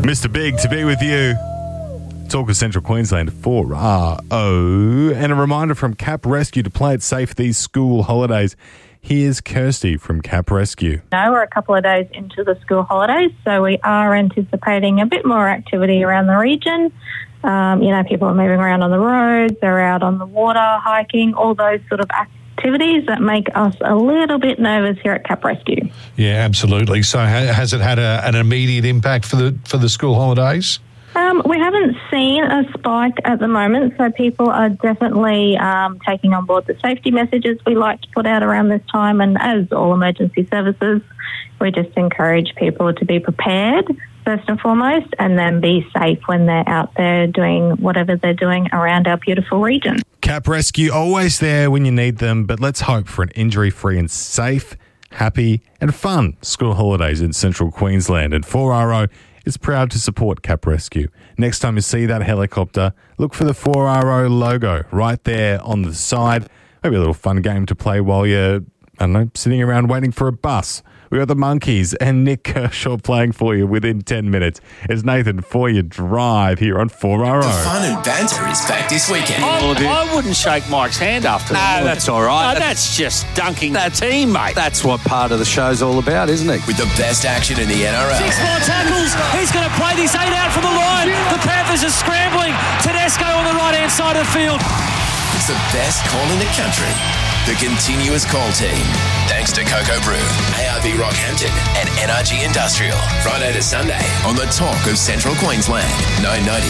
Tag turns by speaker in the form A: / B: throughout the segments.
A: Mr. Big to be with you. Talk of Central Queensland 4RO. And a reminder from Cap Rescue to play it safe these school holidays. Here's Kirsty from Cap Rescue.
B: No, we're a couple of days into the school holidays, so we are anticipating a bit more activity around the region. People are moving around on the roads, they're out on the water, hiking, all those sort of activities that make us a little bit nervous here at Cap Rescue.
C: Yeah, absolutely. So has it had an immediate impact for the school holidays?
B: We haven't seen a spike at the moment, so people are definitely taking on board the safety messages we like to put out around this time, and as all emergency services, we just encourage people to be prepared first and foremost, and then be safe when they're out there doing whatever they're doing around our beautiful region.
A: Cap Rescue, always there when you need them, but let's hope for an injury-free and safe, happy and fun school holidays in Central Queensland. And 4RO is proud to support Cap Rescue. Next time you see that helicopter, look for the 4RO logo right there on the side. Maybe a little fun game to play while you're, sitting around waiting for a bus. We got the Monkeys and Nick Kershaw playing for you within 10 minutes. It's Nathan for your drive here on 4RO.
D: The fun and banter is back this weekend.
E: I wouldn't shake Mike's hand after that.
F: No, that's all right.
E: No, that's just dunking their teammate.
F: That's what part of the show's all about, isn't it?
D: With the best action in the NRL.
G: 6 more tackles. He's going to play this 8 out from the line. The Panthers are scrambling. Tedesco on the right-hand side of the field.
D: It's the best call in the country. The continuous call team. Thanks to Cocoa Brew, ARB Rockhampton and NRG Industrial. Friday to Sunday on the Talk of Central Queensland. 990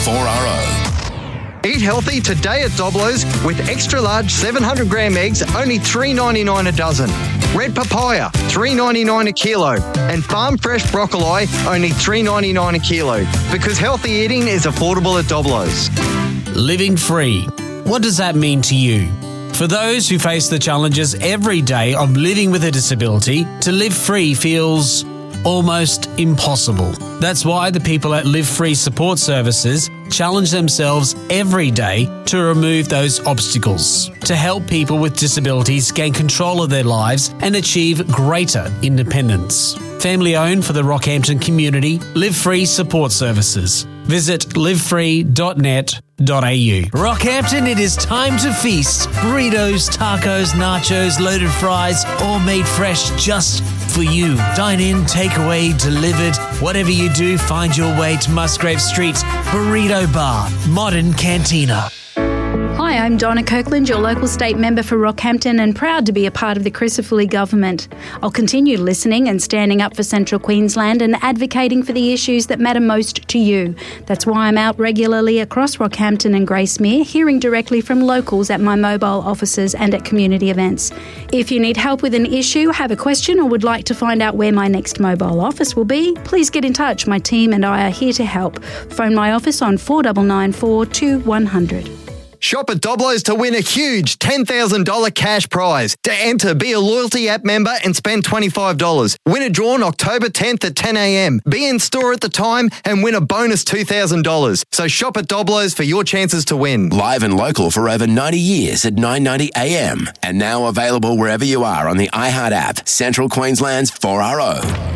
D: 4RO.
H: Eat healthy today at Doblo's with extra large 700 gram eggs, only $3.99 a dozen. Red papaya, $3.99 a kilo. And farm fresh broccoli, only $3.99 a kilo. Because healthy eating is affordable at Doblo's.
I: Living free. What does that mean to you? For those who face the challenges every day of living with a disability, to live free feels almost impossible. That's why the people at Live Free Support Services challenge themselves every day to remove those obstacles, to help people with disabilities gain control of their lives and achieve greater independence. Family owned for the Rockhampton community, Live Free Support Services. Visit livefree.net.au. Rockhampton, it is time to feast. Burritos, tacos, nachos, loaded fries, all made fresh just for you. Dine in, take away, delivered. Whatever you do, find your way to Musgrave Street's Burrito Bar, Modern Cantina.
J: Hi, I'm Donna Kirkland, your local state member for Rockhampton, and proud to be a part of the Crisafulli government. I'll continue listening and standing up for Central Queensland and advocating for the issues that matter most to you. That's why I'm out regularly across Rockhampton and Gracemere, hearing directly from locals at my mobile offices and at community events. If you need help with an issue, have a question, or would like to find out where my next mobile office will be, please get in touch. My team and I are here to help. Phone my office on 4994 2100.
H: Shop at Doblo's to win a huge $10,000 cash prize. To enter, be a loyalty app member and spend $25. Winner drawn October 10th at 10 a.m. Be in store at the time and win a bonus $2,000. So shop at Doblo's for your chances to win.
D: Live and local for over 90 years at 990 AM. And now available wherever you are on the iHeart app. Central Queensland's 4RO.